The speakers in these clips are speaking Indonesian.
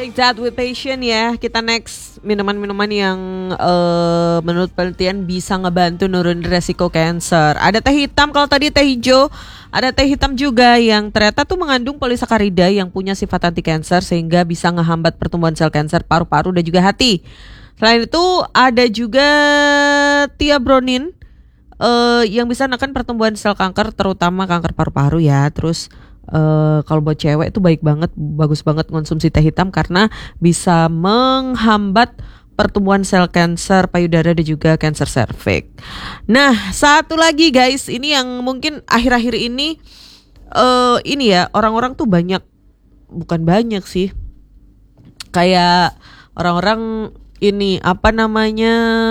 Take that with passion ya. Kita next minuman-minuman yang menurut penelitian bisa ngebantu nurunin resiko kanker. Ada teh hitam, kalau tadi teh hijau, ada teh hitam juga yang ternyata tuh mengandung polisakarida yang punya sifat anti kanker sehingga bisa ngehambat pertumbuhan sel kanker paru-paru dan juga hati. Selain itu ada juga tiabronin yang bisa menekan pertumbuhan sel kanker terutama kanker paru-paru ya. Terus kalau buat cewek itu bagus banget konsumsi teh hitam karena bisa menghambat pertumbuhan sel kanker payudara dan juga kanker serviks. Nah, satu lagi guys, ini yang mungkin akhir-akhir ini ya orang-orang tuh bukan banyak sih. Kayak orang-orang ini apa namanya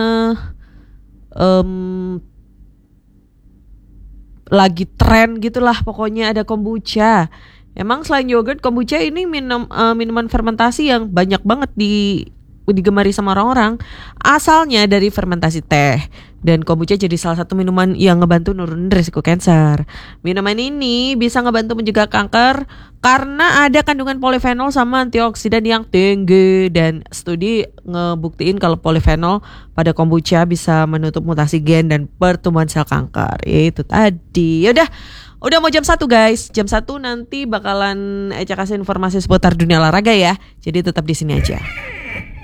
lagi tren gitulah pokoknya, ada kombucha. Emang selain yogurt, kombucha ini minuman fermentasi yang banyak banget digemari sama orang-orang. Asalnya dari fermentasi teh, dan kombucha jadi salah satu minuman yang ngebantu nurunin risiko kanker. Minuman ini bisa ngebantu mencegah kanker karena ada kandungan polifenol sama antioksidan yang tinggi, dan studi ngebuktiin kalau polifenol pada kombucha bisa menutup mutasi gen dan pertumbuhan sel kanker. Itu tadi. Udah mau jam 1 guys. Jam 1 nanti bakalan Eca kasih informasi seputar dunia olahraga ya. Jadi tetap di sini aja.